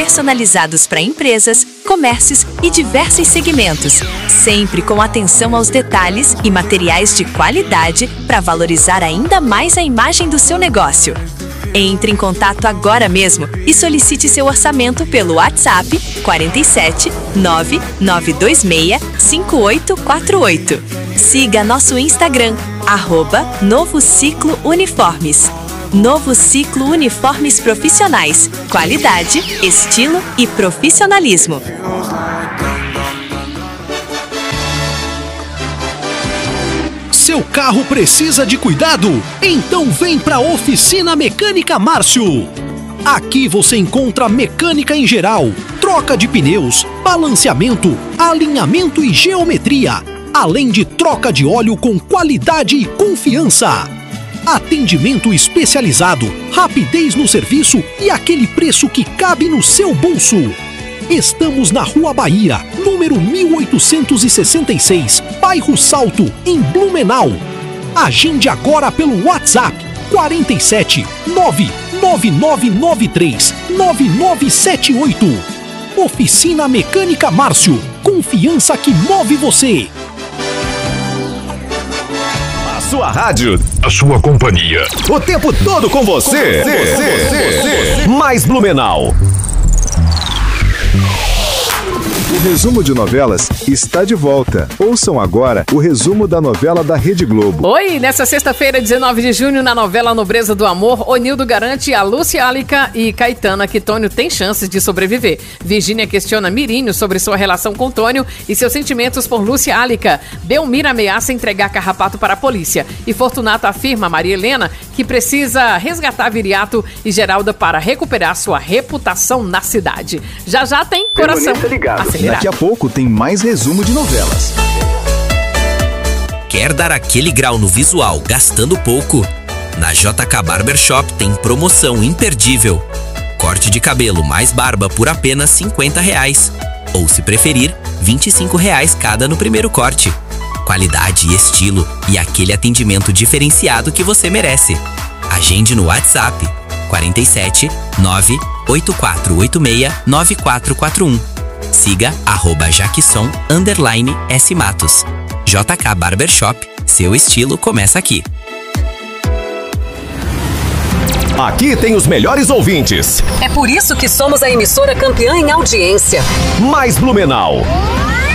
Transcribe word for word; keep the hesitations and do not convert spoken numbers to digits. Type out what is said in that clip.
personalizados para empresas, comércios e diversos segmentos, sempre com atenção aos detalhes e materiais de qualidade para valorizar ainda mais a imagem do seu negócio. Entre em contato agora mesmo e solicite seu orçamento pelo WhatsApp quatro sete nove nove dois seis cinco oito quatro oito. Siga nosso Instagram, arroba Novo Ciclo Uniformes. Novo Ciclo Uniformes Profissionais. Qualidade, estilo e profissionalismo. Seu carro precisa de cuidado? Então vem para a Oficina Mecânica Márcio. Aqui você encontra mecânica em geral, troca de pneus, balanceamento, alinhamento e geometria, além de troca de óleo com qualidade e confiança. Atendimento especializado, rapidez no serviço e aquele preço que cabe no seu bolso. Estamos na Rua Bahia, número mil oitocentos e sessenta e seis, bairro Salto, em Blumenau. Agende agora pelo WhatsApp quatro sete nove nove nove nove três nove nove sete oito. Oficina Mecânica Márcio, confiança que move você. Sua rádio, a sua companhia, o tempo todo com você. Com você, você, você. Mais Blumenau. O resumo de novelas está de volta. Ouçam agora o resumo da novela da Rede Globo. Oi, nessa sexta-feira, dezenove de junho, na novela Nobreza do Amor, Onildo garante a Lúcia Álica e Caetana que Tônio tem chances de sobreviver. Virgínia questiona Mirinho sobre sua relação com Tônio e seus sentimentos por Lúcia Álica. Belmira ameaça entregar Carrapato para a polícia. E Fortunato afirma a Maria Helena que precisa resgatar Viriato e Geralda para recuperar sua reputação na cidade. Já já tem coração acelerado. Daqui a pouco tem mais resumo de novelas. Quer dar aquele grau no visual gastando pouco? Na J K Barbershop tem promoção imperdível. Corte de cabelo mais barba por apenas cinquenta reais. Ou, se preferir, vinte e cinco reais cada no primeiro corte. Qualidade e estilo e aquele atendimento diferenciado que você merece. Agende no WhatsApp quatro sete nove oito quatro oito seis nove quatro quatro um. Siga arroba Jackson underline S Matos. J K Barbershop, seu estilo começa aqui. Aqui tem os melhores ouvintes. É por isso que somos a emissora campeã em audiência. Mais Blumenau.